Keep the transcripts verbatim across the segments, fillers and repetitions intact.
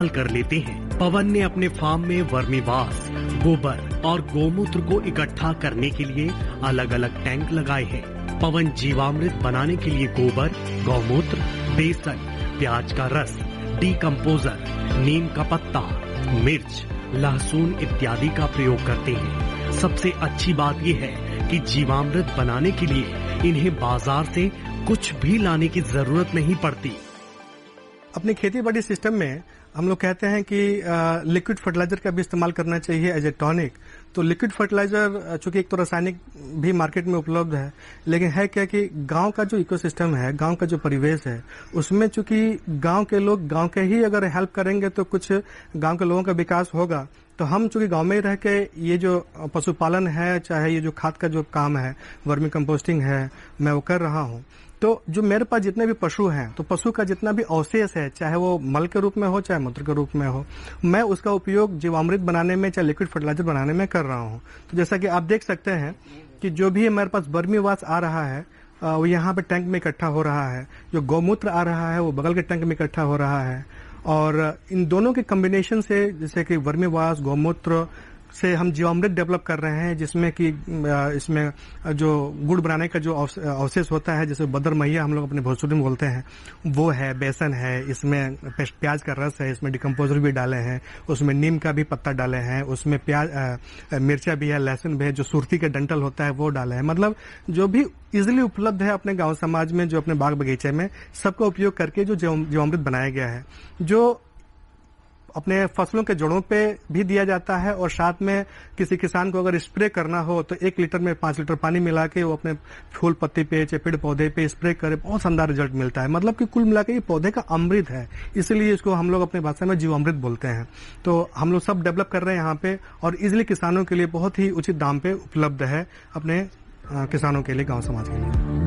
कर लेते हैं। पवन ने अपने फार्म में वर्मीवाश, गोबर और गोमूत्र को इकट्ठा करने के लिए अलग अलग टैंक लगाए हैं। पवन जीवामृत बनाने के लिए गोबर, गौमूत्र, बेसन, प्याज का रस, डीकम्पोजर, नीम का पत्ता, मिर्च, लहसुन इत्यादि का प्रयोग करते हैं। सबसे अच्छी बात यह है कि जीवामृत बनाने के लिए इन्हें बाजार से कुछ भी लाने की जरूरत नहीं पड़ती। अपने खेती बाड़ी सिस्टम में हम लोग कहते हैं कि लिक्विड फर्टिलाइजर का भी इस्तेमाल करना चाहिए एज ए टॉनिक। तो लिक्विड फर्टिलाइजर चूंकि एक तो रासायनिक भी मार्केट में उपलब्ध है, लेकिन है क्या कि गांव का जो इकोसिस्टम है, गांव का जो परिवेश है, उसमें चूंकि गांव के लोग गांव के ही अगर हेल्प करेंगे तो कुछ गांव के लोगों का विकास होगा। तो हम चूंकि गांव में ही रह के ये जो पशुपालन है, चाहे ये जो खाद का जो काम है, वर्मी कंपोस्टिंग है, मैं वो कर रहा हूँ। तो जो मेरे पास जितने भी पशु हैं, तो पशु का जितना भी अवशेष है, चाहे वो मल के रूप में हो चाहे मूत्र के रूप में हो, मैं उसका उपयोग जीवामृत बनाने में चाहे लिक्विड फर्टिलाइजर बनाने में कर रहा हूँ। तो जैसा कि आप देख सकते हैं कि जो भी मेरे पास वर्मीवाश आ रहा है वो यहाँ पे टैंक में इकट्ठा हो रहा है, जो गौमूत्र आ रहा है वो बगल के टैंक में इकट्ठा हो रहा है। और इन दोनों के कॉम्बिनेशन से, जैसे कि वर्मीवाश, गौमूत्र से हम जीवामृत डेवलप कर रहे हैं, जिसमें कि इसमें जो गुड़ बनाने का जो अवशेष होता है, जैसे बदर मैया हम लोग अपने भोजपुरी में बोलते हैं, वो है, बेसन है, इसमें प्याज का रस है, इसमें डिकम्पोजर भी डाले हैं, उसमें नीम का भी पत्ता डाले हैं, उसमें प्याज मिर्चा भी है, लहसुन भी है, जो सुरती का डंठल होता है वो डाले हैं। मतलब जो भी इजिली उपलब्ध है अपने गाँव समाज में, जो अपने बाग बगीचे में, सबका उपयोग करके जो जीवामृत बनाया गया है, जो अपने फसलों के जड़ों पे भी दिया जाता है। और साथ में किसी किसान को अगर स्प्रे करना हो तो एक लीटर में पांच लीटर पानी मिला के वो अपने फूल पत्ती पे चाहे पेड़ पौधे पे स्प्रे करे, बहुत शानदार रिजल्ट मिलता है। मतलब कि कुल मिला के ये पौधे का अमृत है, इसीलिए इसको हम लोग अपने भाषा में जीवामृत बोलते हैं। तो हम लोग सब डेवलप कर रहे हैं यहाँ पे, और इजिली किसानों के लिए बहुत ही उचित दाम पे उपलब्ध है अपने किसानों के लिए, गाँव समाज के लिए।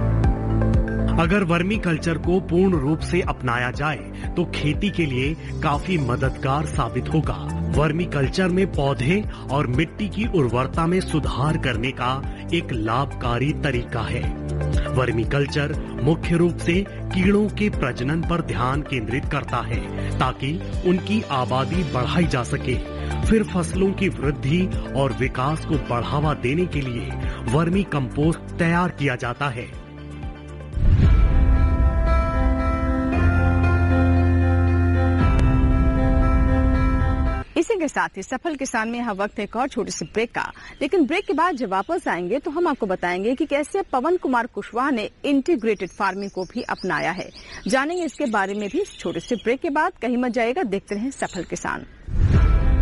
अगर वर्मी कल्चर को पूर्ण रूप से अपनाया जाए तो खेती के लिए काफी मददगार साबित होगा। वर्मी कल्चर में पौधे और मिट्टी की उर्वरता में सुधार करने का एक लाभकारी तरीका है। वर्मी कल्चर मुख्य रूप से कीड़ों के प्रजनन पर ध्यान केंद्रित करता है ताकि उनकी आबादी बढ़ाई जा सके। फिर फसलों की वृद्धि और विकास को बढ़ावा देने के लिए वर्मी कंपोस्ट तैयार किया जाता है। इसी के साथ ही सफल किसान में यहाँ वक्त है एक और छोटे से ब्रेक का। लेकिन ब्रेक के बाद जब वापस आएंगे तो हम आपको बताएंगे कि कैसे पवन कुमार कुशवाहा ने इंटीग्रेटेड फार्मिंग को भी अपनाया है। जानेंगे इसके बारे में भी छोटे से ब्रेक के बाद। कहीं मत जाइएगा, देखते रहें सफल किसान।